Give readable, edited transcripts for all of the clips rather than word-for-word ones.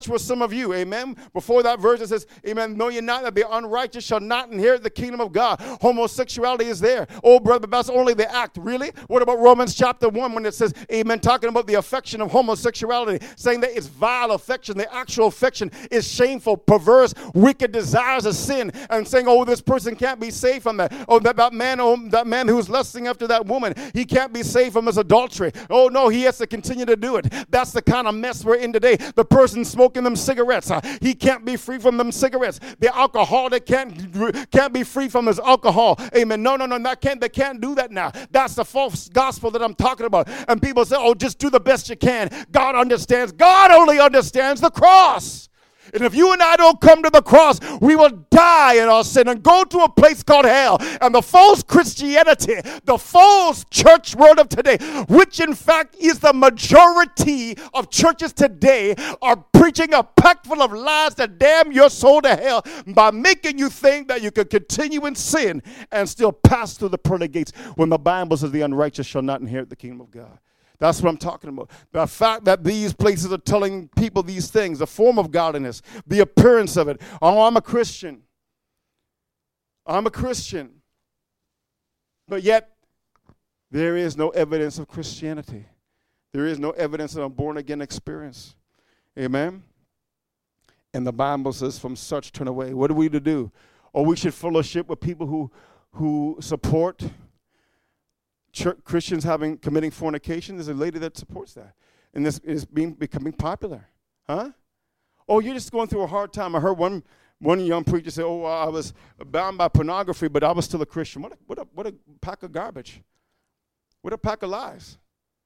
which was some of you. Amen. Before that verse it says, amen, know ye not that the unrighteous shall not inherit the kingdom of God. Homosexuality is there. Oh, brother, but that's only the act. Really? What about Romans chapter 1 when it says, amen, talking about the affection of homosexuality, saying that it's vile affection. The actual affection is shameful, perverse, wicked desires of sin, and saying, oh, this person can't be saved from that. Oh, that man who's lusting after that woman, he can't be saved from his adultery. Oh, no, he has to continue to do it. That's the kind of mess we're in today. The person smoking them cigarettes, he can't be free from them cigarettes. The alcoholic can't be free from his alcohol. Amen. No, they can't do that now. That's the false gospel that I'm talking about. And people say, oh, just do the best you can. God understands. God only understands the cross. And if you and I don't come to the cross, we will die in our sin and go to a place called hell. And the false Christianity, the false church world of today, which in fact is the majority of churches today, are preaching a pack full of lies that damn your soul to hell by making you think that you can continue in sin and still pass through the pearly gates when the Bible says the unrighteous shall not inherit the kingdom of God. That's what I'm talking about. The fact that these places are telling people these things, the form of godliness, the appearance of it. Oh, I'm a Christian. I'm a Christian. But yet, there is no evidence of Christianity. There is no evidence of a born-again experience. Amen? And the Bible says, from such turn away. What are we to do? Or we should fellowship with people who support Christians committing fornication. There's a lady that supports that. And this is becoming popular. Huh? Oh, you're just going through a hard time. I heard one young preacher say, oh, I was bound by pornography, but I was still a Christian. What a pack of garbage. What a pack of lies.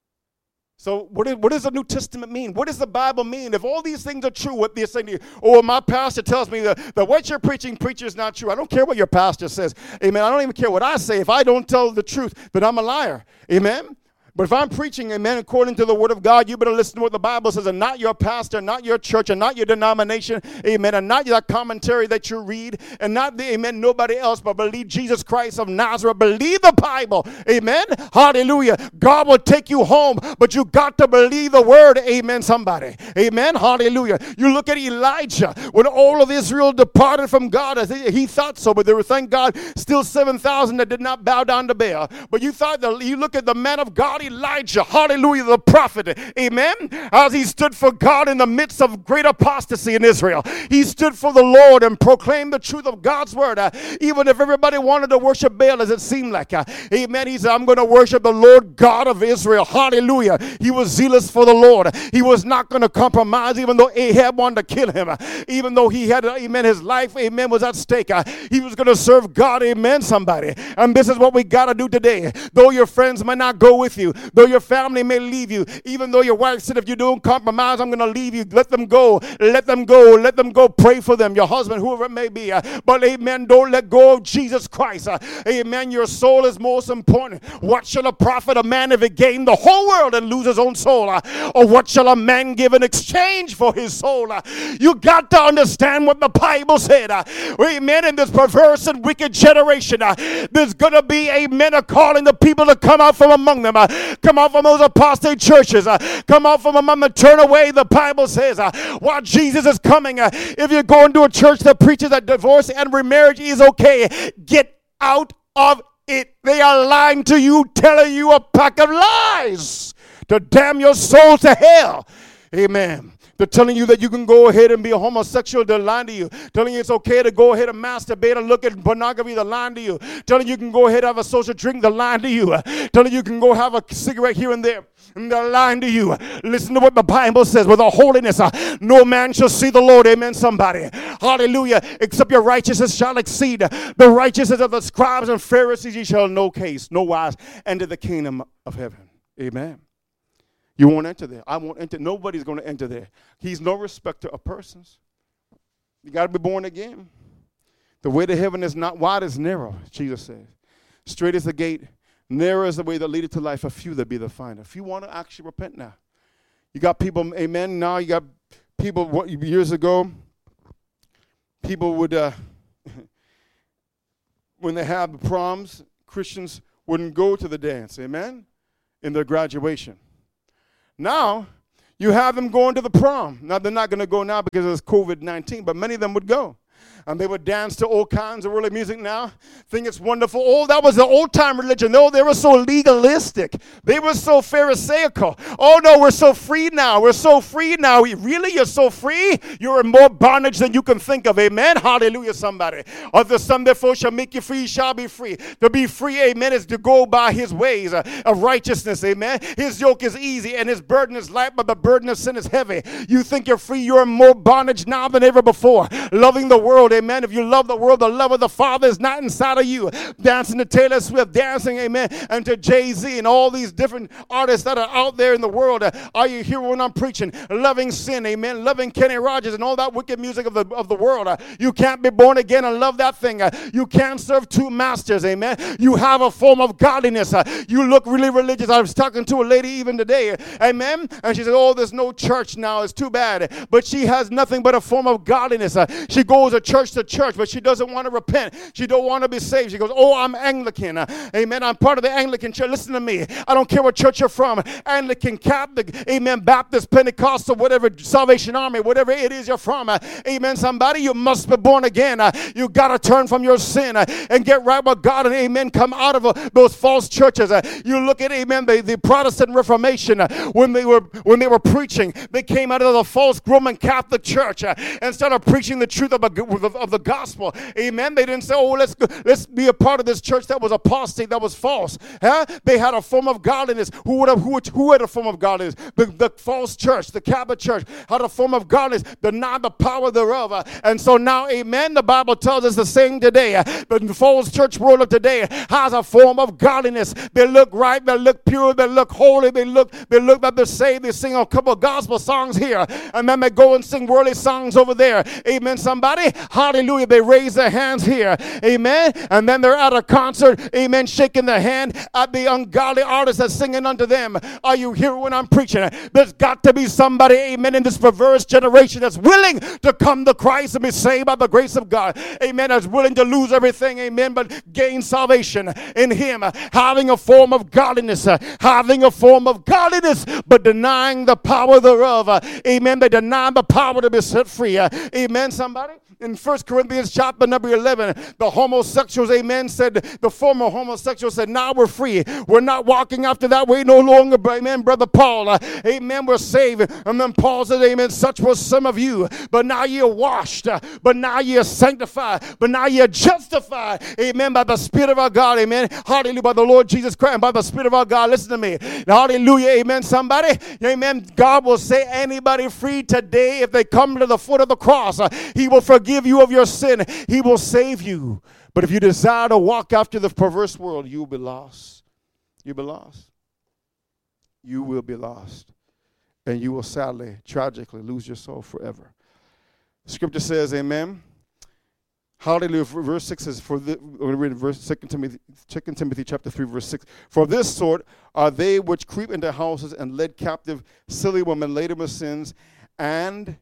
So what does the New Testament mean? What does the Bible mean? If all these things are true, what they're saying to you, oh, my pastor tells me that what you're preaching is not true. I don't care what your pastor says. Amen. I don't even care what I say. If I don't tell the truth, then I'm a liar. Amen. But if I'm preaching, amen, according to the word of God, you better listen to what the Bible says, and not your pastor, not your church, and not your denomination, amen, and not your commentary that you read, and not the, amen, nobody else, but believe Jesus Christ of Nazareth. Believe the Bible, amen, hallelujah. God will take you home, but you got to believe the word, amen, somebody, amen, hallelujah. You look at Elijah, when all of Israel departed from God, he thought so, but there were, thank God, still 7,000 that did not bow down to Baal. But you look at the man of God, Elijah, hallelujah, the prophet, amen, as he stood for God in the midst of great apostasy in Israel. He stood for the Lord and proclaimed the truth of God's word, even if everybody wanted to worship Baal, as it seemed like, amen. He said, I'm going to worship the Lord God of Israel, hallelujah. He was zealous for the Lord. He was not going to compromise, even though Ahab wanted to kill him, even though he had, amen, his life, amen, was at stake. He was going to serve God, amen, somebody. And this is what we got to do today. Though your friends might not go with you, though your family may leave you, even though your wife said, if you don't compromise, I'm going to leave you. Let them go. Let them go. Let them go. Pray for them. Your husband, whoever it may be. But amen, don't let go of Jesus Christ. Amen. Your soul is most important. What shall a profit a man if he gain the whole world and lose his own soul? Or what shall a man give in exchange for his soul? You got to understand what the Bible said. Amen. In this perverse and wicked generation, there's going to be, amen, a calling the people to come out from among them. Come out from those apostate churches. Come out from among them. Turn away, the Bible says. While Jesus is coming, if you're going to a church that preaches that divorce and remarriage is okay, get out of it. They are lying to you, telling you a pack of lies to damn your soul to hell. Amen. They're telling you that you can go ahead and be a homosexual. They're lying to you. Telling you it's okay to go ahead and masturbate and look at pornography. They're lying to you. Telling you can go ahead and have a social drink. They're lying to you. Telling you can go have a cigarette here and there. And they're lying to you. Listen to what the Bible says. With all holiness, no man shall see the Lord. Amen, somebody. Hallelujah. Except your righteousness shall exceed the righteousness of the scribes and Pharisees. Ye shall no wise enter the kingdom of heaven. Amen. You won't enter there. I won't enter. Nobody's going to enter there. He's no respecter of persons. You got to be born again. The way to heaven is not wide, it's narrow, Jesus says. Straight is the gate, narrow is the way that leadeth to life. A few that be the finder. If you want to actually repent now. You got people, amen, now you got people, years ago, people would, when they have the proms, Christians wouldn't go to the dance, amen, in their graduation. Now, You have them going to the prom. Now, they're not going to go now because of COVID-19, but many of them would go. And they would dance to all kinds of worldly music now. Think it's wonderful. Oh, that was the old-time religion. No, they were so legalistic. They were so pharisaical. Oh, no, we're so free now. We're so free now. Really? You're so free? You're in more bondage than you can think of. Amen? Hallelujah, somebody. Of the Son therefore shall make you free, you shall be free. To be free, amen, is to go by his ways of righteousness. Amen? His yoke is easy and his burden is light, but the burden of sin is heavy. You think you're free. You're in more bondage now than ever before. Loving the world. Amen. If you love the world, the love of the Father is not inside of you. Dancing to Taylor Swift, dancing, amen, and to Jay-Z and all these different artists that are out there in the world. Are you here when I'm preaching? Loving sin, amen. Loving Kenny Rogers and all that wicked music of the world. You can't be born again and love that thing. You can't serve two masters, amen. You have a form of godliness. You look really religious. I was talking to a lady even today, amen, and she said, oh, there's no church now. It's too bad. But she has nothing but a form of godliness. She goes to church, but she doesn't want to repent. She don't want to be saved. She goes, oh, I'm Anglican. Amen. I'm part of the Anglican church. Listen to me. I don't care what church you're from. Anglican, Catholic, amen, Baptist, Pentecostal, whatever, Salvation Army, whatever it is you're from. Amen. Somebody, you must be born again. You got to turn from your sin and get right with God and amen. Come out of those false churches. You look at, amen, the Protestant Reformation when they were preaching. They came out of the false Roman Catholic Church and started preaching the truth of the gospel. Amen. They didn't say, oh, let's be a part of this church that was apostate, that was false. They had a form of godliness. Who had a form of godliness? The false church, the Catholic Church, had a form of godliness, denied the power thereof. And so now, amen, the Bible tells us the same today. But the false church world of today has a form of godliness. They look right, they look pure, they look holy, they look that they're saved. They sing a couple of gospel songs here, and then they go and sing worldly songs over there. Amen, somebody. Hallelujah. They raise their hands here. Amen. And then they're at a concert. Amen. Shaking their hand at the ungodly artist that's singing unto them. Are you here when I'm preaching? There's got to be somebody, amen, in this perverse generation that's willing to come to Christ and be saved by the grace of God. Amen. That's willing to lose everything. Amen. But gain salvation in him. Having a form of godliness. But denying the power thereof. Amen. They deny the power to be set free. Amen. Somebody? In 1 Corinthians chapter number 11, the homosexuals, amen, said, the former homosexuals said, now we're free. We're not walking after that way no longer, amen, Brother Paul. Amen, we're saved. And then Paul said, amen, such was some of you. But now you're washed. But now you're sanctified. But now you're justified. Amen, by the Spirit of our God. Amen. Hallelujah, by the Lord Jesus Christ and by the Spirit of our God. Listen to me. Hallelujah, amen, somebody. Amen. God will set anybody free today if they come to the foot of the cross. He will forgive you of your sin. He will save you. But if you desire to walk after the perverse world, you will be lost. You'll be lost. You will be lost. And you will sadly, tragically lose your soul forever. Scripture says, amen. Hallelujah. Verse 6 says, we're going to read verse 2 Timothy chapter 3, verse 6. For this sort are they which creep into houses and led captive silly women laden with sins, and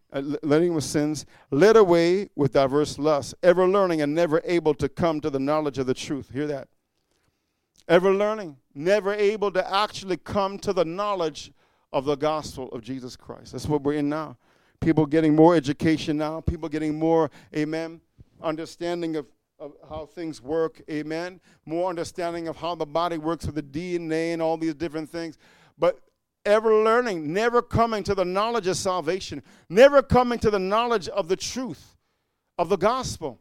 led away with diverse lusts, ever learning and never able to come to the knowledge of the truth. Hear that? Ever learning, never able to actually come to the knowledge of the gospel of Jesus Christ. That's what we're in now. People getting more education now. People getting more, amen, understanding of how things work, amen. More understanding of how the body works with the DNA and all these different things. But ever learning, never coming to the knowledge of salvation, never coming to the knowledge of the truth of the gospel.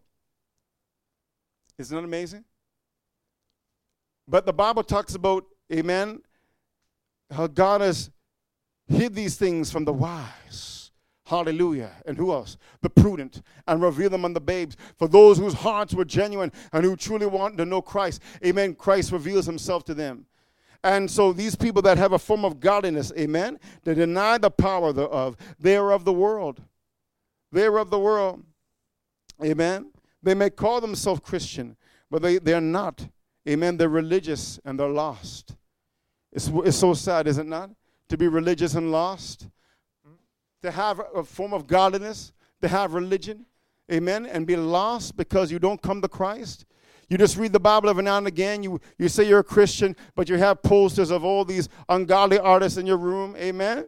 Isn't that amazing? But the Bible talks about, amen, how God has hid these things from the wise. Hallelujah. And who else? The prudent. And reveal them on the babes. For those whose hearts were genuine and who truly want to know Christ, amen, Christ reveals himself to them. And so these people that have a form of godliness, amen, they deny the power thereof. They are of the world. They are of the world. Amen. They may call themselves Christian, but they're not. Amen. They're religious and they're lost. It's so sad, is it not? To be religious and lost. To have a form of godliness, to have religion, amen, and be lost because you don't come to Christ. You just read the Bible every now and again. You say you're a Christian, but you have posters of all these ungodly artists in your room. Amen.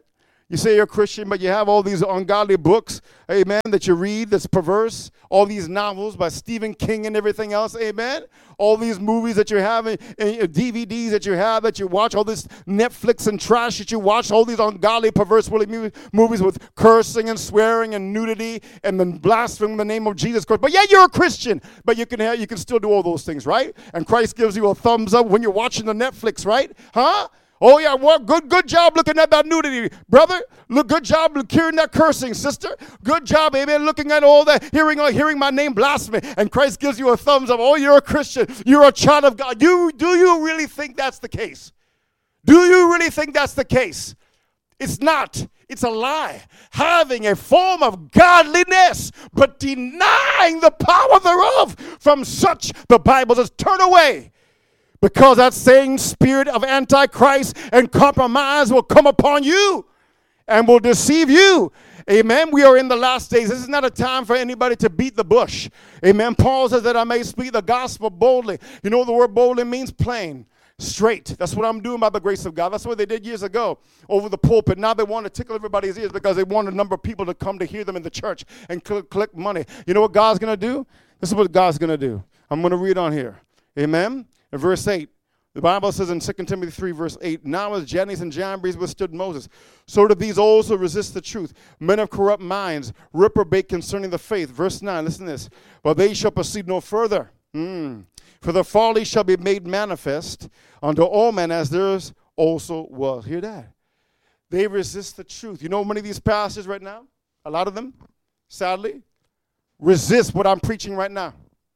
You say you're a Christian, but you have all these ungodly books, amen, that you read that's perverse. All these novels by Stephen King and everything else, amen. All these movies that you have, and DVDs that you have, that you watch, all this Netflix and trash that you watch, all these ungodly, perverse movies with cursing and swearing and nudity and then blaspheming the name of Jesus Christ. But yeah, you're a Christian, but you can still do all those things, right? And Christ gives you a thumbs up when you're watching the Netflix, right? Huh? Oh, yeah, well, good job looking at that nudity, brother. Look, good job hearing that cursing, sister. Good job, amen, looking at all that, hearing my name blasphemy. And Christ gives you a thumbs up. Oh, you're a Christian. You're a child of God. Do you really think that's the case? Do you really think that's the case? It's not. It's a lie. Having a form of godliness, but denying the power thereof. From such, the Bible says, turn away. Because that same spirit of antichrist and compromise will come upon you and will deceive you. Amen. We are in the last days. This is not a time for anybody to beat the bush. Amen. Paul says that I may speak the gospel boldly. You know what the word boldly means? Plain, straight. That's what I'm doing by the grace of God. That's what they did years ago over the pulpit. Now they want to tickle everybody's ears because they want a number of people to come to hear them in the church and collect money. You know what God's going to do? This is what God's going to do. I'm going to read on here. Amen. In verse 8, the Bible says in 2 Timothy 3, verse 8, now as Jannes and Jambres withstood Moses, so did these also resist the truth. Men of corrupt minds, reprobate concerning the faith. Verse 9, listen to this. But they shall proceed no further. For the folly shall be made manifest unto all men, as theirs also was. Hear that? They resist the truth. You know many of these pastors right now, a lot of them, sadly, resist what I'm preaching right now.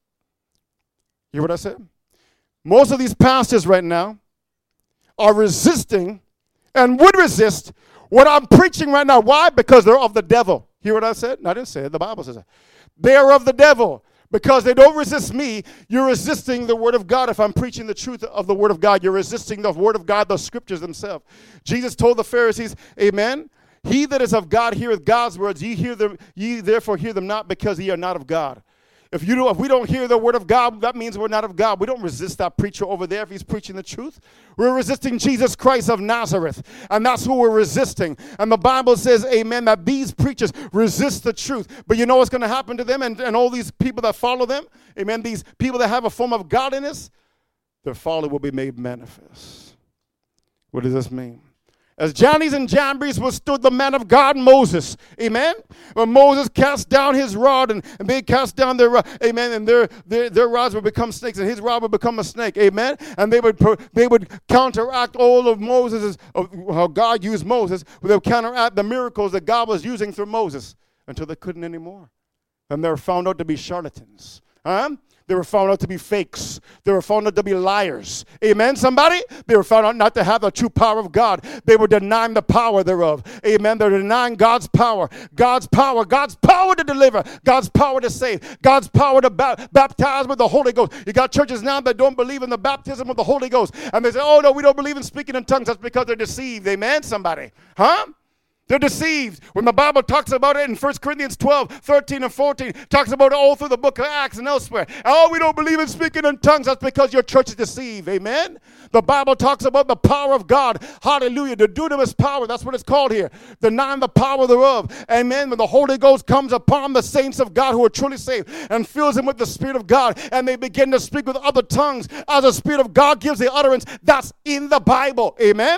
Hear what I said? Most of these pastors right now are resisting and would resist what I'm preaching right now. Why? Because they're of the devil. Hear what I said? No, I didn't say it. The Bible says it. They are of the devil. Because they don't resist me, you're resisting the word of God. If I'm preaching the truth of the word of God, you're resisting the word of God, the scriptures themselves. Jesus told the Pharisees, amen, he that is of God heareth God's words. Ye therefore hear them not, because ye are not of God. If we don't hear the word of God, that means we're not of God. We don't resist that preacher over there if he's preaching the truth. We're resisting Jesus Christ of Nazareth, and that's who we're resisting. And the Bible says, amen, that these preachers resist the truth. But you know what's going to happen to them and all these people that follow them? Amen, these people that have a form of godliness, their folly will be made manifest. What does this mean? As Jannes and Jambres withstood the man of God, Moses. Amen? When Moses cast down his rod and they cast down their rod. Amen? And their rods would become snakes and his rod would become a snake. Amen? And they would counteract all of Moses, how God used Moses. They would counteract the miracles that God was using through Moses until they couldn't anymore. And they were found out to be charlatans. They were found out to be fakes. They were found out to be liars. Amen, somebody? They were found out not to have the true power of God. They were denying the power thereof. Amen. They're denying God's power. God's power to deliver. God's power to save. God's power to baptize with the Holy Ghost. You got churches now that don't believe in the baptism of the Holy Ghost. And they say, oh, no, we don't believe in speaking in tongues. That's because they're deceived. Amen, somebody? They're deceived. When the Bible talks about it in 1 Corinthians 12, 13, and 14, talks about it all through the book of Acts and elsewhere. Oh, we don't believe in speaking in tongues. That's because your church is deceived. Amen? The Bible talks about the power of God. Hallelujah. The dunamis power. That's what it's called here. Denying the power thereof. Amen? When the Holy Ghost comes upon the saints of God who are truly saved and fills them with the Spirit of God, and they begin to speak with other tongues as the Spirit of God gives the utterance. That's in the Bible. Amen?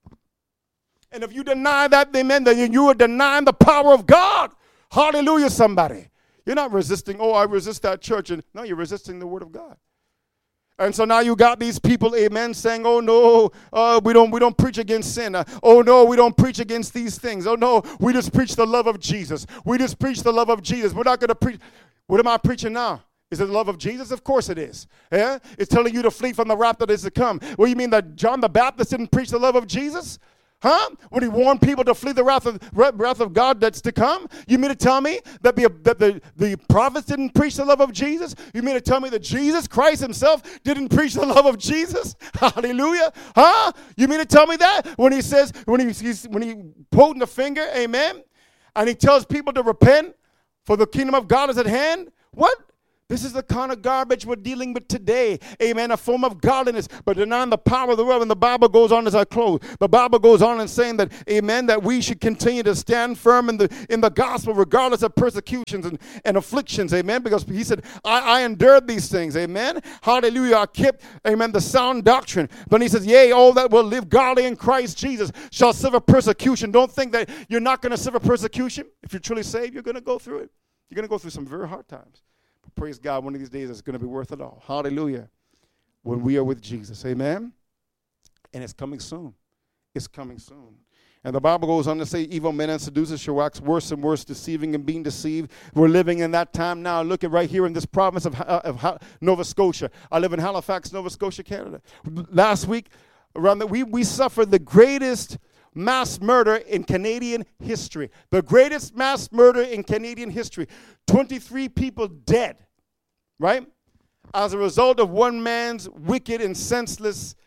And if you deny that, amen, then you are denying the power of God. Hallelujah, somebody. You're not resisting, oh, I resist that church. And no, you're resisting the word of God. And so now you got these people, amen, saying, oh, no, we don't preach against sin. Oh, no, we don't preach against these things. Oh, no, we just preach the love of Jesus. We just preach the love of Jesus. We're not going to preach. What am I preaching now? Is it the love of Jesus? Of course it is. Yeah? It's telling you to flee from the wrath that is to come. Well, you mean that John the Baptist didn't preach the love of Jesus? Would he warn people to flee the wrath of God that's to come? You mean to tell me that the prophets didn't preach the love of Jesus? You mean to tell me that Jesus Christ himself didn't preach the love of Jesus? Hallelujah. You mean to tell me that? When he says, when he pointing the finger, amen, and he tells people to repent for the kingdom of God is at hand? What? This is the kind of garbage we're dealing with today. Amen. A form of godliness, but denying the power of the world. And the Bible goes on as I close. The Bible goes on and saying that, amen, that we should continue to stand firm in the gospel regardless of persecutions and afflictions. Amen. Because he said, I endured these things. Amen. Hallelujah. I kept, amen, the sound doctrine. But he says, yea, all that will live godly in Christ Jesus shall suffer persecution. Don't think that you're not going to suffer persecution. If you're truly saved, you're going to go through it. You're going to go through some very hard times. Praise God, one of these days it's going to be worth it all. Hallelujah. When we are with Jesus. Amen. And it's coming soon. It's coming soon. And the Bible goes on to say, evil men and seducers shall wax worse and worse, deceiving and being deceived. We're living in that time now. Look at right here in this province of Nova Scotia. I live in Halifax, Nova Scotia, Canada. Last week, we suffered the greatest mass murder in Canadian history. The greatest mass murder in Canadian history. 23 people dead, right? As a result of one man's wicked and senseless,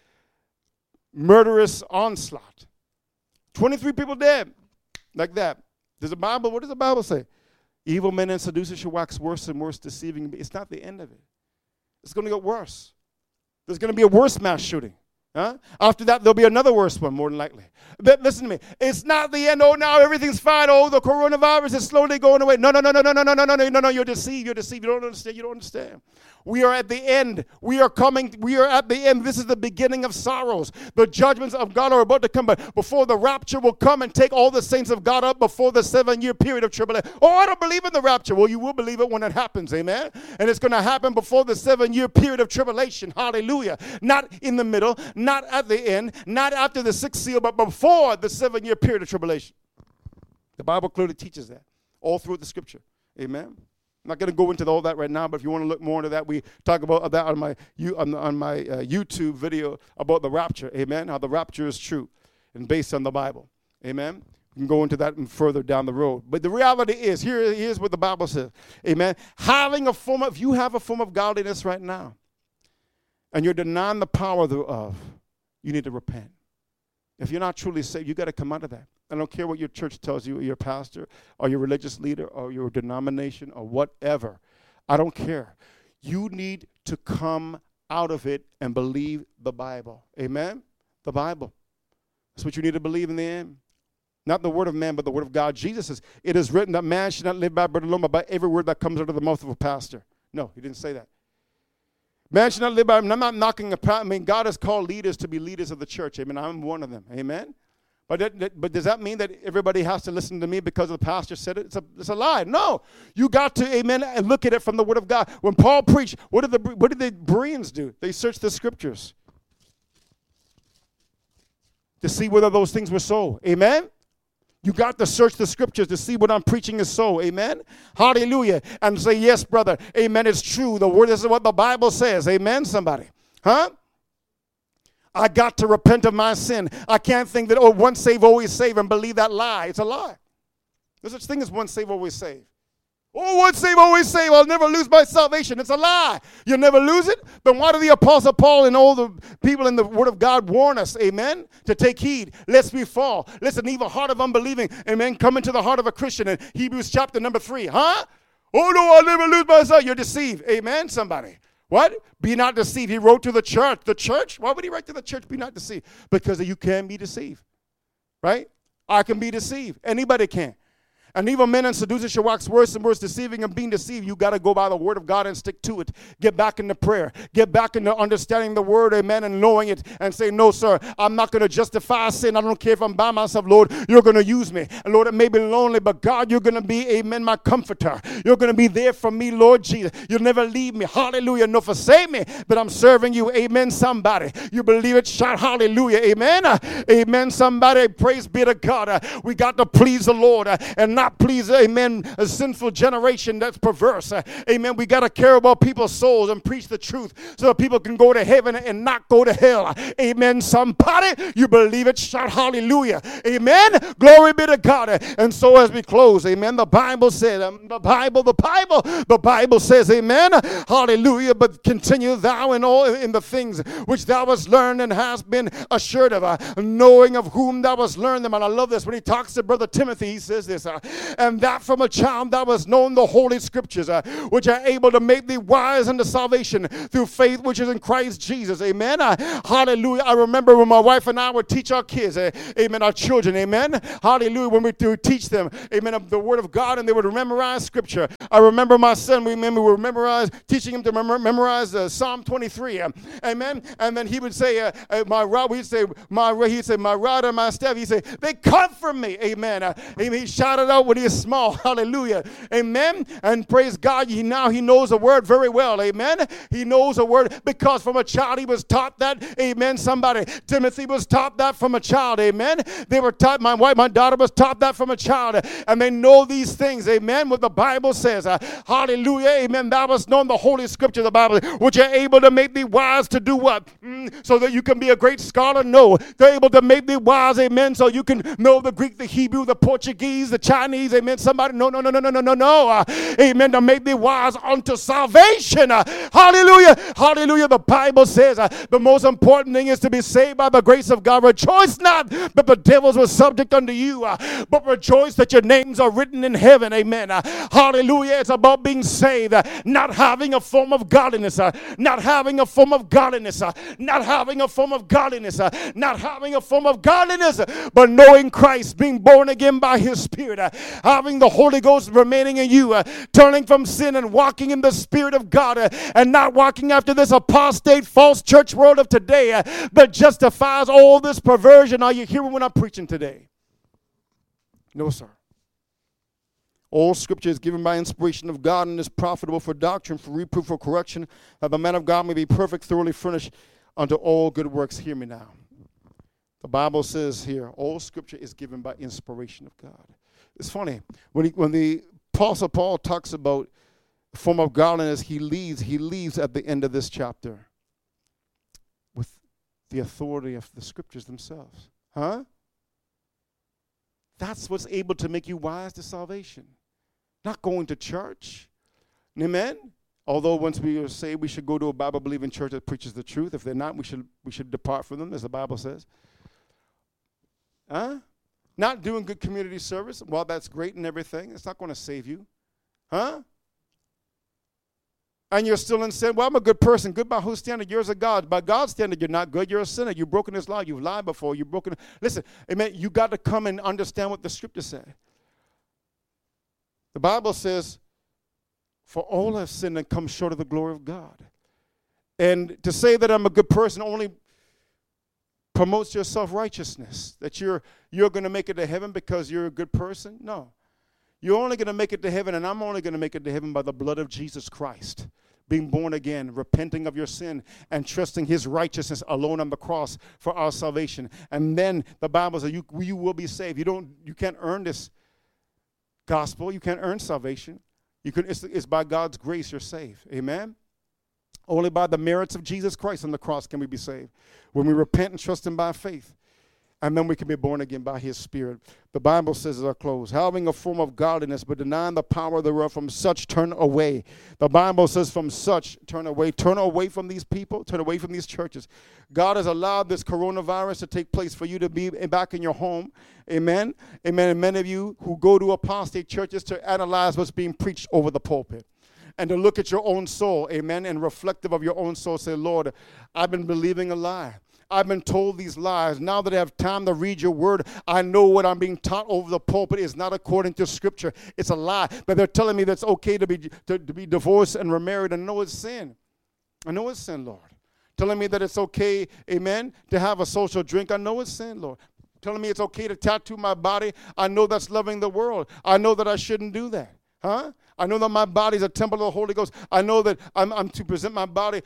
murderous onslaught. 23 people dead, like that. What does the Bible say? Evil men and seducers shall wax worse and worse, deceiving. It's not the end of it. It's going to get worse. There's going to be a worse mass shooting. Huh? After that, there'll be another worse one, more than likely. But listen to me. It's not the end. Oh, now everything's fine. Oh, the coronavirus is slowly going away. No. You're deceived. You're deceived. You don't understand. You don't understand. We are at the end. We are coming. We are at the end. This is the beginning of sorrows. The judgments of God are about to come. But before the rapture will come and take all the saints of God up before the 7-year period of tribulation. Oh, I don't believe in the rapture. Well, you will believe it when it happens. Amen. And it's going to happen before the 7-year period of tribulation. Hallelujah. Not in the middle. Not at the end, not after the 6th seal, but before the 7-year period of tribulation. The Bible clearly teaches that all through the scripture. Amen. I'm not going to go into all that right now, but if you want to look more into that, we talk about that on my YouTube video about the rapture. Amen. How the rapture is true and based on the Bible. Amen. We can go into that further down the road. But the reality is, here's what the Bible says. Amen. If you have a form of godliness right now, and you're denying the power thereof, you need to repent. If you're not truly saved, you got to come out of that. I don't care what your church tells you, or your pastor, or your religious leader, or your denomination, or whatever. I don't care. You need to come out of it and believe the Bible. Amen? The Bible. That's what you need to believe in the end. Not the word of man, but the word of God. Jesus says, it is written that man should not live by bread alone, but by every word that comes out of the mouth of a pastor. No, he didn't say that. Man should not live by him. I'm not knocking God has called leaders to be leaders of the church. Amen. I'm one of them. Amen. But does that mean that everybody has to listen to me because the pastor said it? It's a lie. No. You got to, amen, and look at it from the word of God. When Paul preached, what did the Bereans do? They searched the scriptures to see whether those things were so. Amen. You got to search the scriptures to see what I'm preaching is so. Amen. Hallelujah. And say, yes, brother. Amen. It's true. The word, this is what the Bible says. Amen, somebody. Huh? I got to repent of my sin. I can't think that, once saved, always saved, and believe that lie. It's a lie. There's such thing as once saved, always saved. Oh, once saved, always saved. I'll never lose my salvation. It's a lie. You'll never lose it. Then why do the Apostle Paul and all the people in the Word of God warn us, amen, to take heed lest we fall? Listen, leave a heart of unbelieving, amen, come into the heart of a Christian in Hebrews chapter number 3. Huh? Oh, no, I'll never lose my salvation. You're deceived. Amen, somebody. What? Be not deceived. He wrote to the church. The church? Why would he write to the church, be not deceived? Because you can be deceived. Right? I can be deceived. Anybody can. And evil men and seducers shall wax worse and worse, deceiving and being deceived. You got to go by the word of God and stick to it. Get back into prayer. Get back into understanding the word, amen, and knowing it. And say, no, sir, I'm not going to justify sin. I don't care if I'm by myself, Lord. You're going to use me. And Lord, it may be lonely, but God, you're going to be, amen, my comforter. You're going to be there for me, Lord Jesus. You'll never leave me. Hallelujah. No, forsake me, but I'm serving you. Amen, somebody. You believe it? Shout hallelujah. Amen. Amen, somebody. Praise be to God. We got to please the Lord and not please, amen, a sinful generation that's perverse. Amen. We got to care about people's souls and preach the truth so that people can go to heaven and not go to hell. Amen. Somebody, you believe it? Shout hallelujah. Amen. Glory be to God. And so as we close, amen, the Bible said, the Bible says, amen, hallelujah, but continue thou in the things which thou hast learned and hast been assured of, knowing of whom thou hast learned them. And I love this. When he talks to Brother Timothy, he says this, And that from a child that was known the Holy Scriptures, which are able to make thee wise unto salvation through faith which is in Christ Jesus. Amen. Hallelujah. I remember when my wife and I would teach our kids, amen, our children, amen. Hallelujah. When we would teach them, amen, of the Word of God, and they would memorize Scripture. I remember my son, we would memorize, teaching him to memorize Psalm 23. Amen. And then he would say, my rod, he'd say, my rod and my staff. He'd say, they comfort me. Amen. Amen. He shouted out when he was small. Hallelujah. Amen. And praise God, now he knows the word very well. Amen. He knows the word because from a child he was taught that. Amen. Somebody, Timothy was taught that from a child. Amen. They were taught, my wife, my daughter was taught that from a child. And they know these things. Amen. What the Bible says. Hallelujah. Amen. Thou hast known the Holy Scripture, the Bible, which are able to make thee wise to do what? So that you can be a great scholar? No. They're able to make thee wise. Amen. So you can know the Greek, the Hebrew, the Portuguese, the Chinese. Amen. Somebody, no. Amen. To make thee wise unto salvation. Hallelujah. Hallelujah. The Bible says the most important thing is to be saved by the grace of God. Rejoice not that the devils were subject unto you, but rejoice that your names are written in heaven. Amen. Hallelujah. It's about being saved, not having a form of godliness, not having a form of godliness, not having a form of godliness, not having a form of godliness, but knowing Christ, being born again by His Spirit, having the Holy Ghost remaining in you, turning from sin and walking in the Spirit of God, and not walking after this apostate false church world of today that justifies all this perversion. Are you hearing what I'm preaching today? No, sir. All Scripture is given by inspiration of God and is profitable for doctrine, for reproof, for correction, that the man of God may be perfect, thoroughly furnished unto all good works. Hear me now. The Bible says here, all Scripture is given by inspiration of God. It's funny, when the Apostle Paul talks about the form of godliness, he leaves at the end of this chapter with the authority of the Scriptures themselves. Huh? That's what's able to make you wise to salvation. Not going to church. Amen? Although once we are saved, we should go to a Bible-believing church that preaches the truth. If they're not, we should depart from them, as the Bible says. Huh? Not doing good community service. Well, that's great and everything. It's not going to save you. Huh? And you're still in sin. Well, I'm a good person. Good by whose standard? Yours or God. By God's standard, you're not good. You're a sinner. You've broken His law. You've lied before. You've broken. Listen, amen. You got to come and understand what the Scripture said. The Bible says, for all have sinned and come short of the glory of God. And to say that I'm a good person only promotes your self-righteousness, that you're going to make it to heaven because you're a good person. No. You're only going to make it to heaven, and I'm only going to make it to heaven by the blood of Jesus Christ. Being born again, repenting of your sin, and trusting His righteousness alone on the cross for our salvation. And then the Bible says you will be saved. You can't earn this gospel. You can't earn salvation. It's by God's grace you're saved. Amen? Only by the merits of Jesus Christ on the cross can we be saved. When we repent and trust Him by faith. And then we can be born again by His Spirit. The Bible says, as I close, having a form of godliness, but denying the power thereof, from such turn away. The Bible says, from such turn away. Turn away from these people. Turn away from these churches. God has allowed this coronavirus to take place for you to be back in your home. Amen. Amen. And many of you who go to apostate churches to analyze what's being preached over the pulpit. And to look at your own soul, amen, and reflective of your own soul, say, Lord, I've been believing a lie. I've been told these lies. Now that I have time to read your word, I know what I'm being taught over the pulpit is not according to Scripture. It's a lie. But they're telling me that's okay to be divorced and remarried. I know it's sin. I know it's sin, Lord. Telling me that it's okay, amen, to have a social drink. I know it's sin, Lord. Telling me it's okay to tattoo my body. I know that's loving the world. I know that I shouldn't do that. Huh? I know that my body is a temple of the Holy Ghost. I know that I'm to present my body,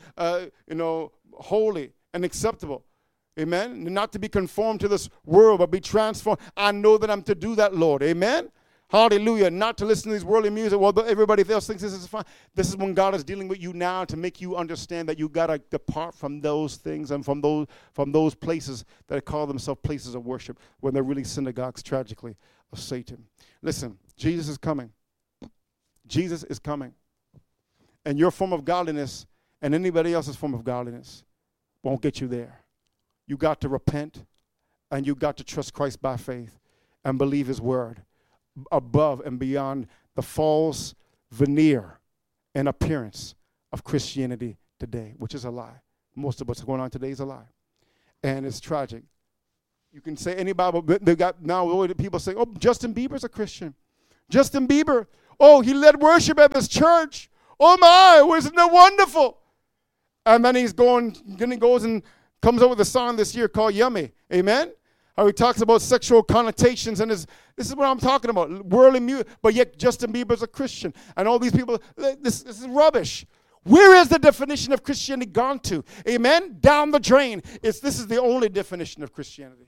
holy and acceptable. Amen. Not to be conformed to this world, but be transformed. I know that I'm to do that, Lord. Amen. Hallelujah. Not to listen to these worldly music. Well, everybody else thinks this is fine. This is when God is dealing with you now to make you understand that you got to depart from those things and from those places that call themselves places of worship when they're really synagogues, tragically, of Satan. Listen, Jesus is coming. Jesus is coming. And your form of godliness and anybody else's form of godliness won't get you there. You got to repent, and you got to trust Christ by faith and believe His word. above and beyond the false veneer and appearance of Christianity today, which is a lie. Most of what's going on today is a lie. And it's tragic. You can say any Bible, but they got now people say, oh, Justin Bieber's a Christian. Justin Bieber, oh, he led worship at this church. Oh my, wasn't that wonderful? And then he goes and comes up with a song this year called Yummy. Amen? How he talks about sexual connotations and this is what I'm talking about, worldly music, but yet Justin Bieber's a Christian. And all these people, this is rubbish. Where is the definition of Christianity gone to? Amen? Down the drain. This is the only definition of Christianity.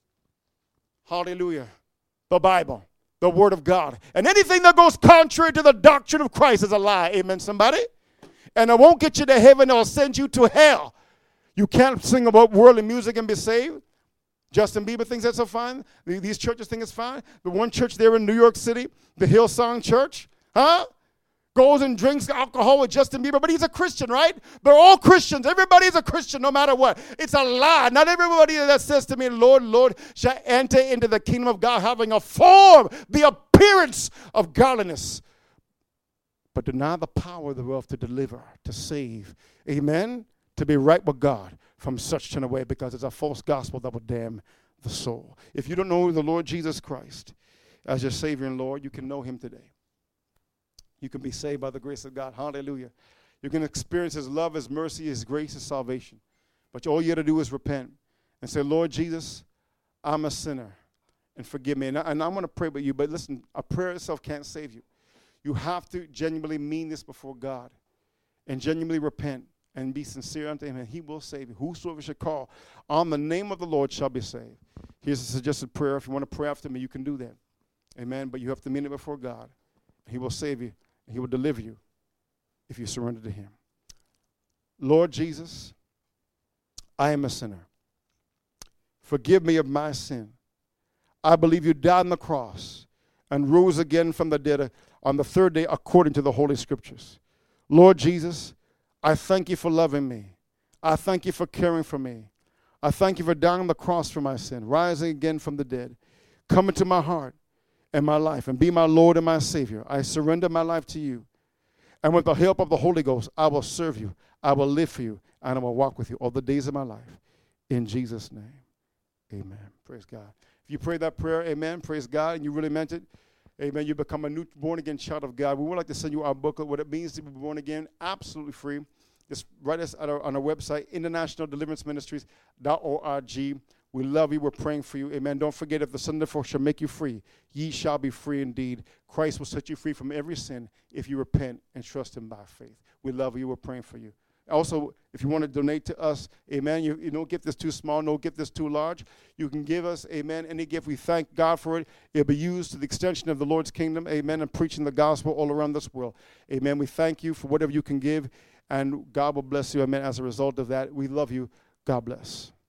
Hallelujah. The Bible, the Word of God. And anything that goes contrary to the doctrine of Christ is a lie. Amen, somebody? And it won't get you to heaven. It'll send you to hell. You can't sing about worldly music and be saved. Justin Bieber thinks that's so fine. These churches think it's fine. The one church there in New York City, the Hillsong Church, goes and drinks alcohol with Justin Bieber, but he's a Christian, right? They're all Christians. Everybody's a Christian no matter what. It's a lie. Not everybody that says to me, Lord, Lord, shall enter into the kingdom of God having a form, the appearance of godliness, but deny the power thereof to deliver, to save. Amen? To be right with God from such turn away, because it's a false gospel that will damn the soul. If you don't know the Lord Jesus Christ as your Savior and Lord, you can know him today. You can be saved by the grace of God. Hallelujah. You can experience his love, his mercy, his grace, his salvation. But all you got to do is repent and say, Lord Jesus, I'm a sinner, and forgive me. And I'm going to pray with you, but listen, a prayer itself can't save you. You have to genuinely mean this before God and genuinely repent and be sincere unto him, and he will save you. Whosoever shall call on the name of the Lord shall be saved. Here's a suggested prayer. If you want to pray after me, you can do that. Amen. But you have to mean it before God. He will save you. He will deliver you if you surrender to him. Lord Jesus, I am a sinner. Forgive me of my sin. I believe you died on the cross and rose again from the dead on the third day according to the Holy Scriptures. Lord Jesus, I thank you for loving me. I thank you for caring for me. I thank you for dying on the cross for my sin, rising again from the dead. Come into my heart and my life and be my Lord and my Savior. I surrender my life to you. And with the help of the Holy Ghost, I will serve you. I will live for you, and I will walk with you all the days of my life. In Jesus' name, amen. Praise God. If you pray that prayer, amen, praise God, and you really meant it, amen, you become a new born-again child of God. We would like to send you our booklet, what it means to be born again, absolutely free. Just write us on our website, internationaldeliveranceministries.org. We love you. We're praying for you. Amen. Don't forget, if the Son therefore shall make you free, ye shall be free indeed. Christ will set you free from every sin if you repent and trust him by faith. We love you. We're praying for you. Also, if you want to donate to us, amen, you don't gift this too small, no gift this too large. You can give us, amen, any gift. We thank God for it. It'll be used to the extension of the Lord's kingdom, amen, and preaching the gospel all around this world. Amen. We thank you for whatever you can give, and God will bless you, amen, as a result of that. We love you. God bless.